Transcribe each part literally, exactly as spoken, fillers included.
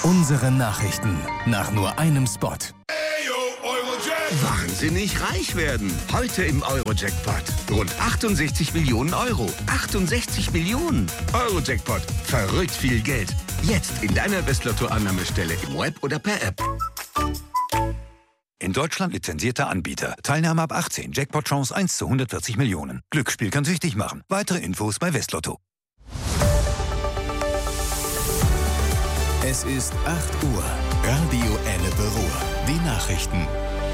Unsere Nachrichten nach nur einem Spot. Wahnsinnig reich werden. Heute im Euro-Jackpot. Rund achtundsechzig Millionen Euro. achtundsechzig Millionen. Euro-Jackpot. Verrückt viel Geld. Jetzt in deiner Westlotto-Annahmestelle im Web oder per App. In Deutschland lizenzierter Anbieter. Teilnahme ab achtzehn. Jackpot-Chance eins zu hundertvierzig Millionen. Glücksspiel kann süchtig machen. Weitere Infos bei Westlotto. Es ist acht Uhr. Radio Ennepe Ruhr. Die Nachrichten.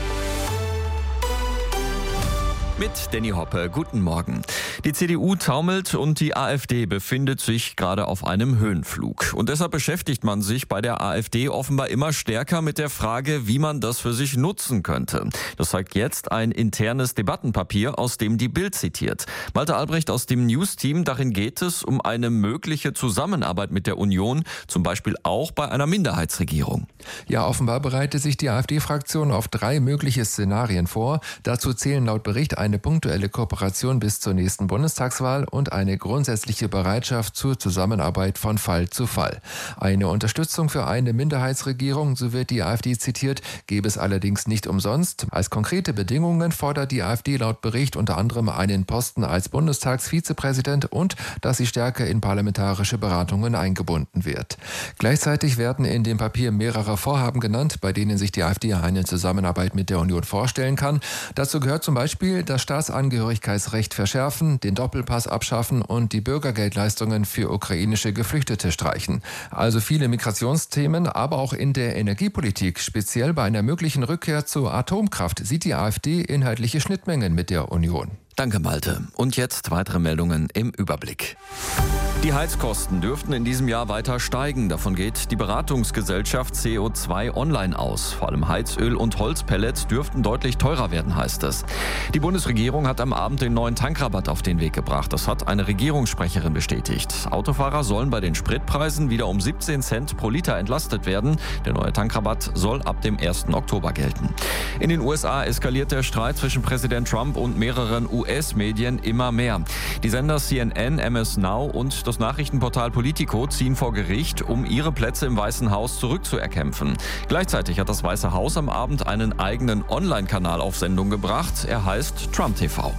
Mit Danny Hoppe, guten Morgen. Die C D U taumelt und die AfD befindet sich gerade auf einem Höhenflug. Und deshalb beschäftigt man sich bei der AfD offenbar immer stärker mit der Frage, wie man das für sich nutzen könnte. Das zeigt jetzt ein internes Debattenpapier, aus dem die Bild zitiert. Malte Albrecht aus dem News-Team, darin geht es um eine mögliche Zusammenarbeit mit der Union, zum Beispiel auch bei einer Minderheitsregierung. Ja, offenbar bereitet sich die AfD-Fraktion auf drei mögliche Szenarien vor. Dazu zählen laut Bericht eine punktuelle Kooperation bis zur nächsten Bundestagswahl und eine grundsätzliche Bereitschaft zur Zusammenarbeit von Fall zu Fall. Eine Unterstützung für eine Minderheitsregierung, so wird die AfD zitiert, gäbe es allerdings nicht umsonst. Als konkrete Bedingungen fordert die AfD laut Bericht unter anderem einen Posten als Bundestagsvizepräsident und dass sie stärker in parlamentarische Beratungen eingebunden wird. Gleichzeitig werden in dem Papier mehrere Vorhaben genannt, bei denen sich die AfD eine Zusammenarbeit mit der Union vorstellen kann. Dazu gehört zum Beispiel das Staatsangehörigkeitsrecht verschärfen, den Doppelpass abschaffen und die Bürgergeldleistungen für ukrainische Geflüchtete streichen. Also viele Migrationsthemen, aber auch in der Energiepolitik, speziell bei einer möglichen Rückkehr zur Atomkraft, sieht die AfD inhaltliche Schnittmengen mit der Union. Danke, Malte. Und jetzt weitere Meldungen im Überblick. Die Heizkosten dürften in diesem Jahr weiter steigen. Davon geht die Beratungsgesellschaft C O zwei Online aus. Vor allem Heizöl und Holzpellets dürften deutlich teurer werden, heißt es. Die Bundesregierung hat am Abend den neuen Tankrabatt auf den Weg gebracht. Das hat eine Regierungssprecherin bestätigt. Autofahrer sollen bei den Spritpreisen wieder um siebzehn Cent pro Liter entlastet werden. Der neue Tankrabatt soll ab dem ersten Oktober gelten. In den U S A eskaliert der Streit zwischen Präsident Trump und mehreren U S-Medien immer mehr. Die Sender C N N, M S Now und das Nachrichtenportal Politico ziehen vor Gericht, um ihre Plätze im Weißen Haus zurückzuerkämpfen. Gleichzeitig hat das Weiße Haus am Abend einen eigenen Online-Kanal auf Sendung gebracht. Er heißt Trump T V.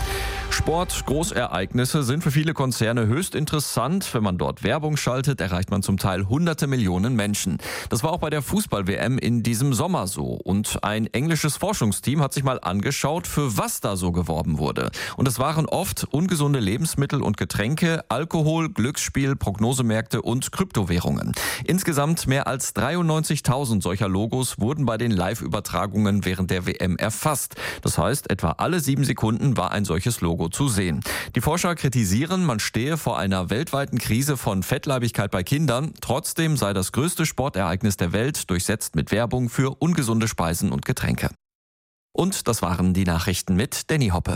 Sport, Großereignisse sind für viele Konzerne höchst interessant. Wenn man dort Werbung schaltet, erreicht man zum Teil hunderte Millionen Menschen. Das war auch bei der Fußball-W M in diesem Sommer so. Und ein englisches Forschungsteam hat sich mal angeschaut, für was da so geworben wurde. Und es waren oft ungesunde Lebensmittel und Getränke, Alkohol, Glücksspiel, Prognosemärkte und Kryptowährungen. Insgesamt mehr als dreiundneunzigtausend solcher Logos wurden bei den Live-Übertragungen während der W M erfasst. Das heißt, etwa alle sieben Sekunden war ein solches Logo zu sehen. Die Forscher kritisieren, man stehe vor einer weltweiten Krise von Fettleibigkeit bei Kindern. Trotzdem sei das größte Sportereignis der Welt durchsetzt mit Werbung für ungesunde Speisen und Getränke. Und das waren die Nachrichten mit Danny Hoppe.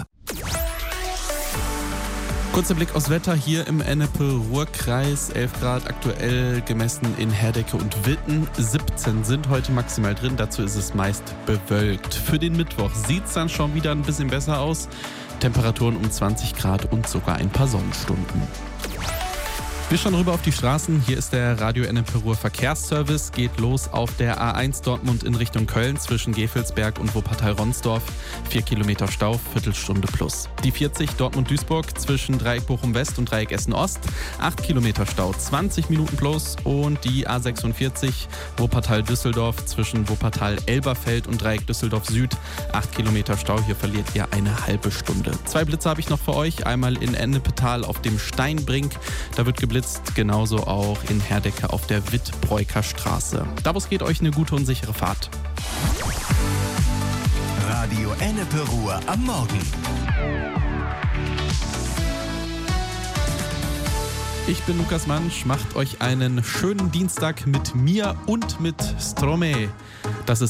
Kurzer Blick aufs Wetter hier im Ennepe-Ruhr-Kreis. elf Grad aktuell gemessen in Herdecke und Witten. siebzehn sind heute maximal drin. Dazu ist es meist bewölkt. Für den Mittwoch sieht es dann schon wieder ein bisschen besser aus. Temperaturen um zwanzig Grad und sogar ein paar Sonnenstunden. Wir schauen rüber auf die Straßen. Hier ist der Radio Ennepe Ruhr Verkehrsservice. Geht los auf der A eins Dortmund in Richtung Köln zwischen Gevelsberg und Wuppertal-Ronsdorf. Vier Kilometer Stau, Viertelstunde plus. Die vierzig Dortmund-Duisburg zwischen Dreieck Bochum-West und Dreieck Essen-Ost. Acht Kilometer Stau, zwanzig Minuten plus. Und die A sechsundvierzig Wuppertal-Düsseldorf zwischen Wuppertal-Elberfeld und Dreieck Düsseldorf-Süd. Acht Kilometer Stau, hier verliert ihr eine halbe Stunde. Zwei Blitze habe ich noch für euch. Einmal in Ennepetal auf dem Steinbrink. Da wird geblitzt. Genauso auch in Herdecke auf der Wittbreuker Straße. Davos geht euch eine gute und sichere Fahrt. Radio Ennepe Ruhr am Morgen. Ich bin Lukas Mansch, macht euch einen schönen Dienstag mit mir und mit Stromae. Das ist